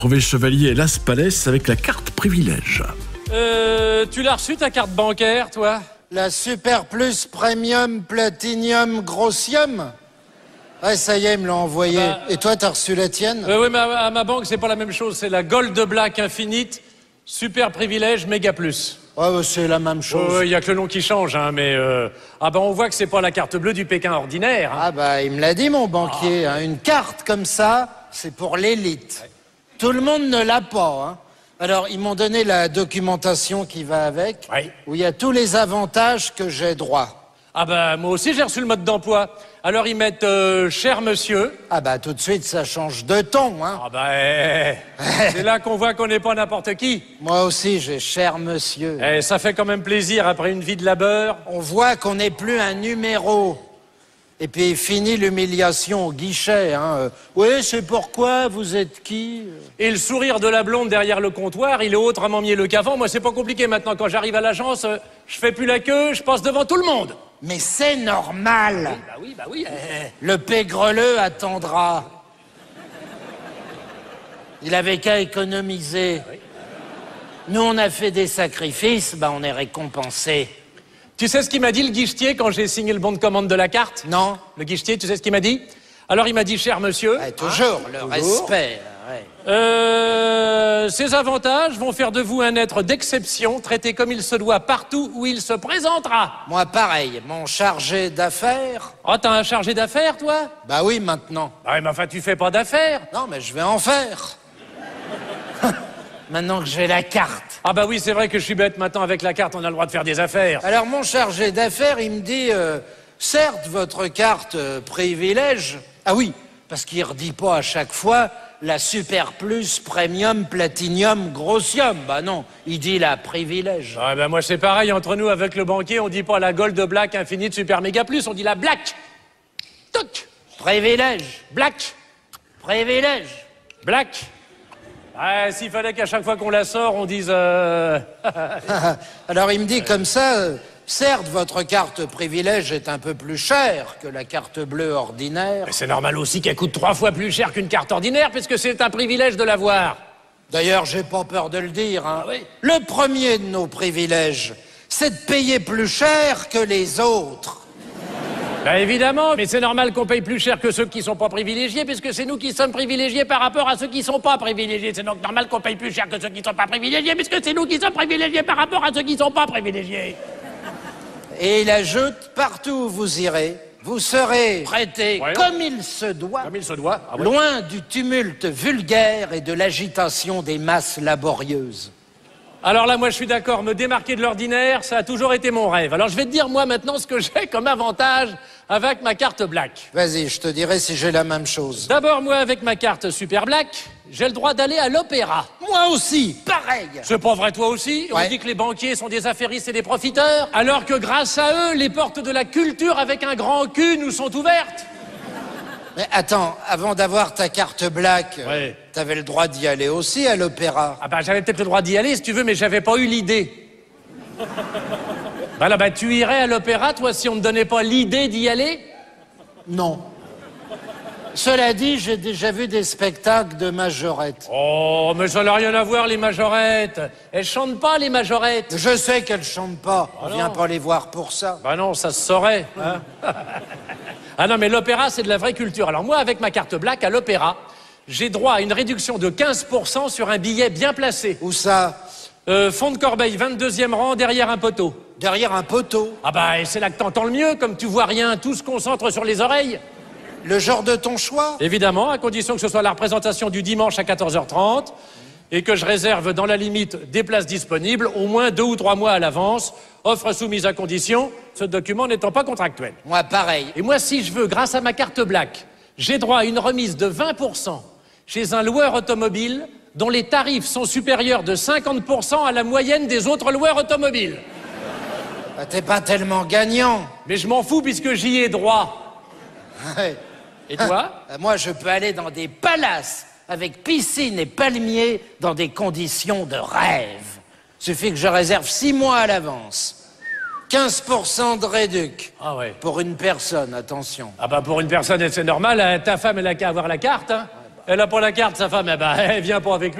Brevet chevalier Las Palais avec la carte privilège. Tu l'as reçu ta carte bancaire, toi? La Super Plus Premium Platinum Grossium. Ouais, ça y est, ils me l'ont envoyé. Et toi, t'as reçu la tienne? Oui, mais à ma banque, c'est pas la même chose. C'est la Gold Black Infinite, Super Privilège, Méga Plus. Ouais, bah, c'est la même chose. Il y a que le nom qui change, hein, mais... on voit que c'est pas la carte bleue du Pékin ordinaire. Hein. Ah bah, il me l'a dit, mon banquier. Hein, une carte comme ça, c'est pour l'élite. Tout le monde ne l'a pas, hein. Alors, ils m'ont donné la documentation qui va avec, où il y a tous les avantages que j'ai droit. Ah bah, moi aussi, j'ai reçu le mode d'emploi. Alors, ils mettent « Cher monsieur ». Ah bah, tout de suite, ça change de ton, hein. Ah bah, c'est là qu'on voit qu'on n'est pas n'importe qui. Moi aussi, j'ai « Cher monsieur ». Ça fait quand même plaisir après une vie de labeur. On voit qu'on n'est plus un numéro. Et puis, fini l'humiliation au guichet, hein. Oui, c'est pourquoi, vous êtes qui? Et le sourire de la blonde derrière le comptoir, il est autrement mieux qu'avant. Moi, c'est pas compliqué maintenant. Quand j'arrive à l'agence, je fais plus la queue, je passe devant tout le monde. Mais c'est normal. Bah oui. Le pégreleux attendra. Il avait qu'à économiser. Nous, on a fait des sacrifices, on est récompensés. Tu sais ce qu'il m'a dit, le guichetier, quand j'ai signé le bon de commande de la carte? Non. Le guichetier, tu sais ce qu'il m'a dit? Alors, il m'a dit, cher monsieur... Toujours, le respect. Ouais. Ces avantages vont faire de vous un être d'exception, traité comme il se doit partout où il se présentera. Moi, pareil, mon chargé d'affaires... Oh, t'as un chargé d'affaires, toi? Bah oui, maintenant. Ah oui, mais enfin, tu fais pas d'affaires. Non, mais je vais en faire. Maintenant que j'ai la carte. Ah bah oui, c'est vrai que je suis bête. Maintenant, avec la carte, on a le droit de faire des affaires. Alors, mon chargé d'affaires, il me dit... certes, votre carte privilège... Ah oui, parce qu'il redit pas à chaque fois la Super Plus Premium Platinum Grossium. Bah non, il dit la privilège. Ouais, bah moi, c'est pareil. Entre nous, avec le banquier, on dit pas la Gold Black Infinite Super Méga Plus, on dit la Black. Toc. Privilège. Black. Privilège. Black. Ouais, s'il fallait qu'à chaque fois qu'on la sort, on dise... Alors, il me dit comme ça... certes, votre carte privilège est un peu plus chère que la carte bleue ordinaire. Mais c'est normal aussi qu'elle coûte 3 fois plus cher qu'une carte ordinaire, puisque c'est un privilège de l'avoir. D'ailleurs, j'ai pas peur de le dire, hein. Ah oui. Le premier de nos privilèges, c'est de payer plus cher que les autres. Bah évidemment, mais c'est normal qu'on paye plus cher que ceux qui sont pas privilégiés, puisque c'est nous qui sommes privilégiés par rapport à ceux qui sont pas privilégiés. C'est donc normal qu'on paye plus cher que ceux qui sont pas privilégiés, puisque c'est nous qui sommes privilégiés par rapport à ceux qui sont pas privilégiés. Et il ajoute, partout où vous irez, vous serez traité comme il se doit, loin du tumulte vulgaire et de l'agitation des masses laborieuses. Alors là, moi, je suis d'accord, me démarquer de l'ordinaire, ça a toujours été mon rêve. Alors je vais te dire, moi, maintenant, ce que j'ai comme avantage avec ma carte Black. Vas-y, je te dirai si j'ai la même chose. D'abord, moi, avec ma carte Super Black, j'ai le droit d'aller à l'opéra. Moi aussi, pareil. C'est pas vrai, toi aussi? On dit que les banquiers sont des affairistes et des profiteurs, alors que grâce à eux, les portes de la culture avec un grand cul nous sont ouvertes. Mais attends, avant d'avoir ta carte Black, t'avais le droit d'y aller aussi à l'opéra. Ah bah j'avais peut-être le droit d'y aller si tu veux, mais j'avais pas eu l'idée. Tu irais à l'opéra, toi, si on ne donnait pas l'idée d'y aller? Non. Cela dit, j'ai déjà vu des spectacles de majorettes. Oh, mais ça n'a rien à voir, les majorettes. Elles chantent pas, les majorettes. Je sais qu'elles chantent pas. On vient pas les voir pour ça. Bah non, ça se saurait. Hein. Ah non, mais l'opéra, c'est de la vraie culture. Alors moi, avec ma carte Black, à l'opéra, j'ai droit à une réduction de 15% sur un billet bien placé. Où ça? Fond de Corbeil, 22e rang, derrière un poteau. Derrière un poteau? Ah bah, et c'est là que t'entends le mieux, comme tu vois rien, tout se concentre sur les oreilles. Le genre de ton choix? Évidemment, à condition que ce soit la représentation du dimanche à 14h30 et que je réserve dans la limite des places disponibles au moins 2 ou 3 mois à l'avance, offre soumise à condition, ce document n'étant pas contractuel. Moi, pareil. Et moi, si je veux, grâce à ma carte Black, j'ai droit à une remise de 20% chez un loueur automobile dont les tarifs sont supérieurs de 50% à la moyenne des autres loueurs automobiles. Bah, t'es pas tellement gagnant. Mais je m'en fous puisque j'y ai droit. Et toi? Moi, je peux aller dans des palaces avec piscine et palmiers dans des conditions de rêve. Suffit que je réserve 6 mois à l'avance. 15% de réduc. Ah ouais. Pour une personne, attention. Ah bah pour une personne, c'est normal, hein, ta femme, elle a qu'à avoir la carte, hein. Elle a pas la carte, sa femme, eh ben, elle vient pas avec lui.